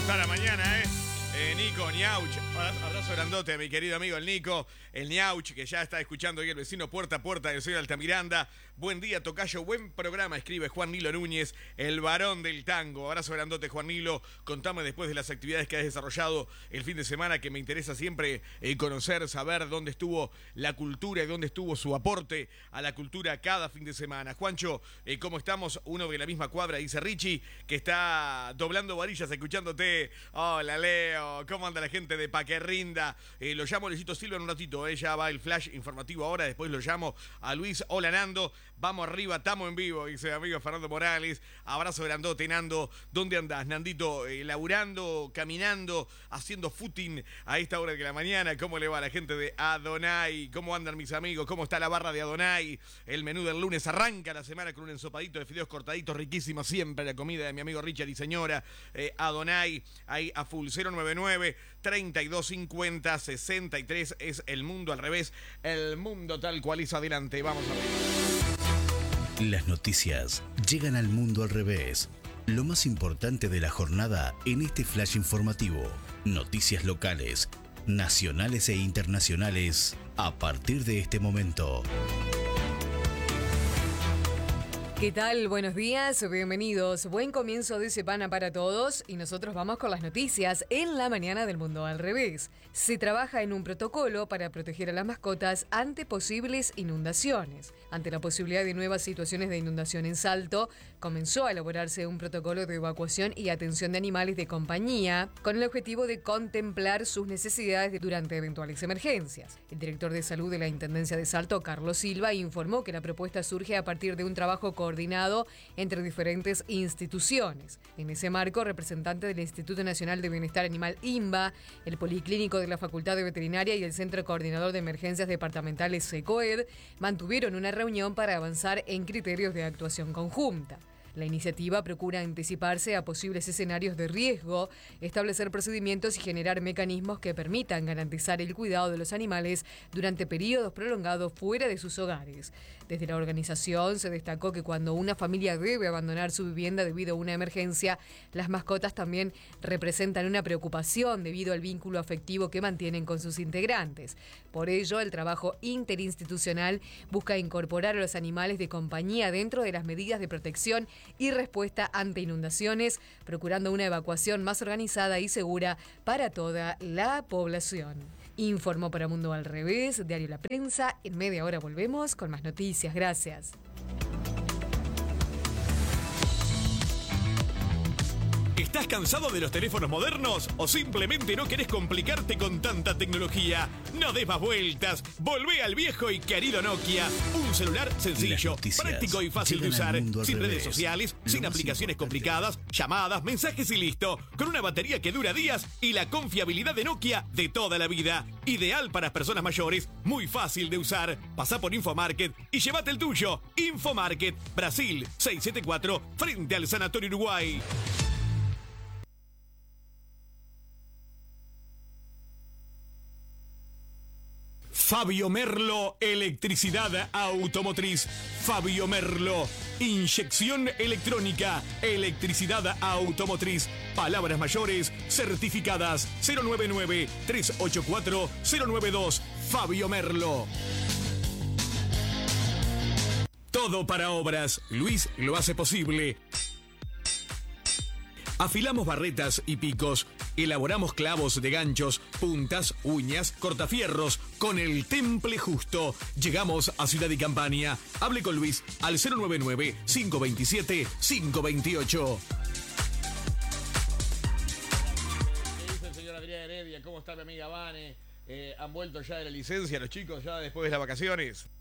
está la mañana, Nico, Ñauch, abrazo grandote a mi querido amigo el Nico, el Ñauch, que ya está escuchando hoy el vecino puerta a puerta del señor Altamiranda. Buen día, tocayo, buen programa, escribe Juan Nilo Núñez, el varón del tango. Abrazo grandote, Juan Nilo. Contame después de las actividades que has desarrollado el fin de semana, que me interesa siempre conocer, saber dónde estuvo la cultura y dónde estuvo su aporte a la cultura cada fin de semana. Juancho, ¿cómo estamos? Uno de la misma cuadra, dice Richie, que está doblando varillas escuchándote. Hola, Leo. ¿Cómo anda la gente de Paquerrinda? Lo llamo a Luisito Silva en un ratito. Ya va el flash informativo ahora. Después lo llamo a Luis. Hola, Nando. Vamos arriba, estamos en vivo, dice amigo Fernando Morales. Abrazo grandote, Nando. ¿Dónde andás, Nandito? Laburando, caminando, haciendo footing a esta hora de la mañana. ¿Cómo le va a la gente de Adonai? ¿Cómo andan mis amigos? ¿Cómo está la barra de Adonai? El menú del lunes arranca la semana con un ensopadito de fideos cortaditos, riquísimo siempre. La comida de mi amigo Richard y señora. Adonai, ahí a full. 099-3250-63 es el mundo al revés. El mundo tal cual es adelante. Vamos a ver. Las noticias llegan al mundo al revés. Lo más importante de la jornada en este flash informativo. Noticias locales, nacionales e internacionales a partir de este momento. ¿Qué tal? Buenos días, bienvenidos. Buen comienzo de semana para todos y nosotros vamos con las noticias en la mañana del mundo al revés. Se trabaja en un protocolo para proteger a las mascotas ante posibles inundaciones. Ante la posibilidad de nuevas situaciones de inundación en Salto, comenzó a elaborarse un protocolo de evacuación y atención de animales de compañía con el objetivo de contemplar sus necesidades durante eventuales emergencias. El director de salud de la Intendencia de Salto, Carlos Silva, informó que la propuesta surge a partir de un trabajo coordinado entre diferentes instituciones. En ese marco, representantes del Instituto Nacional de Bienestar Animal INBA, el Policlínico de la Facultad de Veterinaria y el Centro Coordinador de Emergencias Departamentales SECOED mantuvieron una reunión para avanzar en criterios de actuación conjunta. La iniciativa procura anticiparse a posibles escenarios de riesgo, establecer procedimientos y generar mecanismos que permitan garantizar el cuidado de los animales durante periodos prolongados fuera de sus hogares. Desde la organización se destacó que cuando una familia debe abandonar su vivienda debido a una emergencia, las mascotas también representan una preocupación debido al vínculo afectivo que mantienen con sus integrantes. Por ello, el trabajo interinstitucional busca incorporar a los animales de compañía dentro de las medidas de protección y respuesta ante inundaciones, procurando una evacuación más organizada y segura para toda la población. Informó para Mundo al Revés, Diario La Prensa. En media hora volvemos con más noticias. Gracias. ¿Estás cansado de los teléfonos modernos o simplemente no querés complicarte con tanta tecnología? No des más vueltas. Volvé al viejo y querido Nokia. Un celular sencillo, práctico y fácil de usar, sin redes sociales, sin aplicaciones complicadas, llamadas, mensajes y listo. Con una batería que dura días y la confiabilidad de Nokia de toda la vida. Ideal para personas mayores, muy fácil de usar. Pasá por Infomarket y llévate el tuyo. Infomarket, Brasil 674, frente al Sanatorio Uruguay. Fabio Merlo, electricidad automotriz. Fabio Merlo, inyección electrónica, electricidad automotriz. Palabras mayores certificadas. 099-384-092. Fabio Merlo. Todo para obras. Luis lo hace posible. Afilamos barretas y picos, elaboramos clavos de ganchos, puntas, uñas, cortafierros, con el temple justo. Llegamos a Ciudad y Campaña. Hable con Luis al 099-527-528. ¿Qué dice el señor Adrián Heredia? ¿Cómo está mi amiga Vane? ¿Han vuelto ya de la licencia los chicos ya después de las vacaciones?